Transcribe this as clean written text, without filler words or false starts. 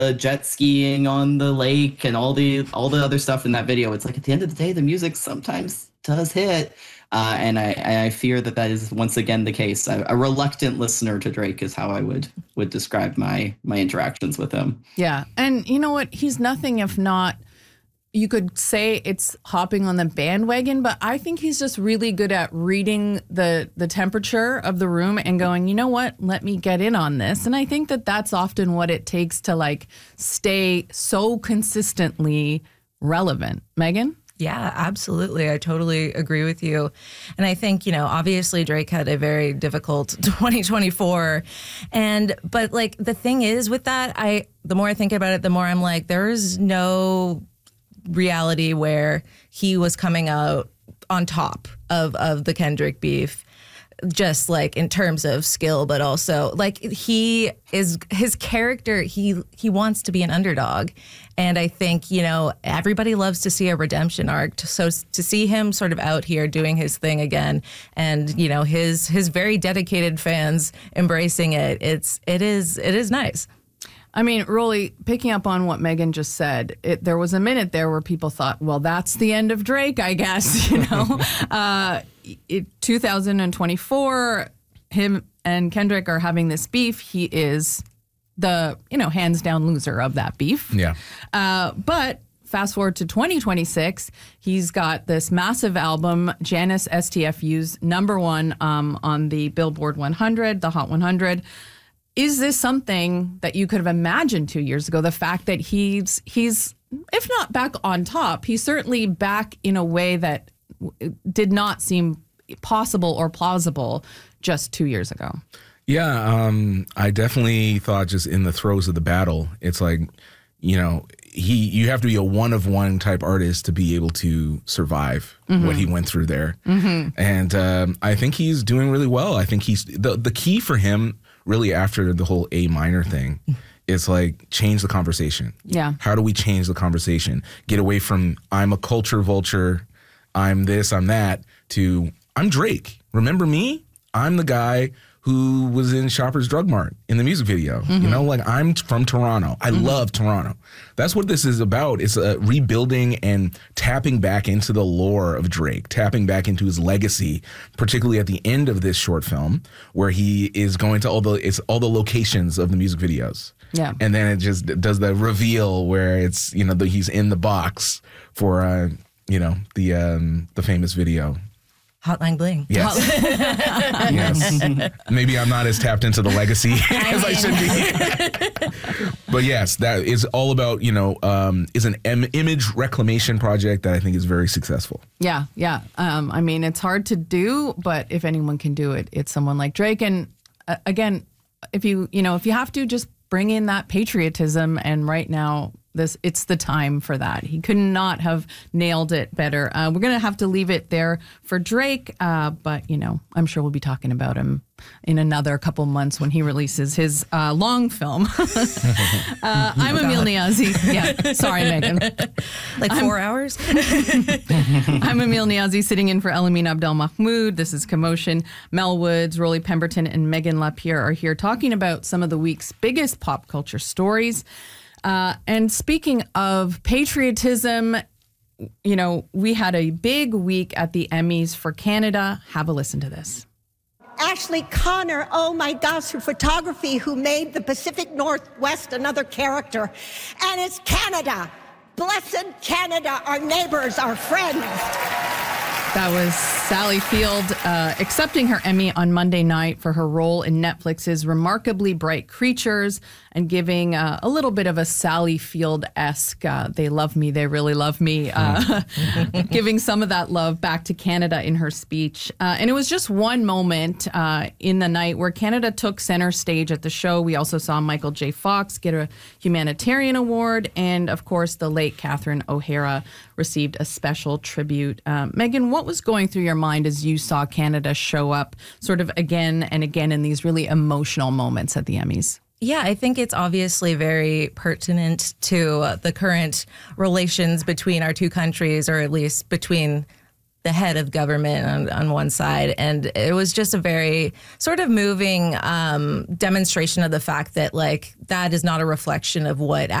jet skiing on the lake and all the other stuff in that video. It's like at the end of the day, the music sometimes does hit. And I fear that is once again the case. A reluctant listener to Drake is how I would describe my interactions with him. Yeah. And you know what? He's nothing if not, you could say it's hopping on the bandwagon, but I think he's just really good at reading the temperature of the room and going, you know what? Let me get in on this. And I think that that's often what it takes to like stay so consistently relevant. Megan? Yeah, absolutely. I totally agree with you. And I think, obviously Drake had a very difficult 2024. But like the thing is with that, the more I think about it, the more I'm like, there is no reality where he was coming out on top of the Kendrick beef, just like in terms of skill, but also like his character, he wants to be an underdog. And I think, everybody loves to see a redemption arc. So to see him sort of out here doing his thing again and, his very dedicated fans embracing it, it is nice. I mean, Rolly, picking up on what Megan just said, there was a minute there where people thought, well, that's the end of Drake, I guess, 2024, him and Kendrick are having this beef. He is the, hands down loser of that beef. Yeah. But fast forward to 2026, he's got this massive album, Janice STFU's #1 on the Billboard 100, the Hot 100. Is this something that you could have imagined 2 years ago? The fact that he's if not back on top, he's certainly back in a way that did not seem possible or plausible just 2 years ago. Yeah, I definitely thought just in the throes of the battle, it's like, you have to be a one-of-one type artist to be able to survive what he went through there. And I think he's doing really well. I think he's the key for him really after the whole A minor thing. It's like change the conversation. Yeah. How do we change the conversation? Get away from I'm a culture vulture, I'm this, I'm that, to I'm Drake. Remember me? I'm the guy who was in Shoppers Drug Mart in the music video. I'm from Toronto. I love Toronto. That's what this is about. It's rebuilding and tapping back into the lore of Drake, tapping back into his legacy, particularly at the end of this short film where he is going to all the locations of the music videos. Yeah. And then it just does the reveal where it's, he's in the box for, the famous video. Hotline Bling. Yes. Yes. Maybe I'm not as tapped into the legacy as I should be. But yes, that is all about, is an image reclamation project that I think is very successful. Yeah. Yeah. I mean, it's hard to do, but if anyone can do it, it's someone like Drake. And again, if you have to, just bring in that patriotism. And right now, it's the time for that. He could not have nailed it better. We're going to have to leave it there for Drake, but, I'm sure we'll be talking about him in another couple months when he releases his long film. I'm Emile Niazi. Yeah, sorry, Megan. Like 4 hours? I'm Emile Niazi, sitting in for Elamine Abdel Mahmoud. This is Commotion. Mel Woods, Rolly Pemberton, and Megan Lapierre are here talking about some of the week's biggest pop culture stories. And speaking of patriotism, we had a big week at the Emmys for Canada. Have a listen to this. Ashley Connor, oh my gosh, her photography, who made the Pacific Northwest another character. And it's Canada. Blessed Canada, our neighbors, our friends. That was Sally Field accepting her Emmy on Monday night for her role in Netflix's Remarkably Bright Creatures and giving a little bit of a Sally Field-esque, they love me, they really love me, giving some of that love back to Canada in her speech. And it was just one moment in the night where Canada took center stage at the show. We also saw Michael J. Fox get a humanitarian award. And, of course, the late Catherine O'Hara received a special tribute. Megan, what was going through your mind as you saw Canada show up sort of again and again in these really emotional moments at the Emmys? Yeah, I think it's obviously very pertinent to the current relations between our two countries, or at least between the head of government on one side. And it was just a very sort of moving demonstration of the fact that, like, that is not a reflection of what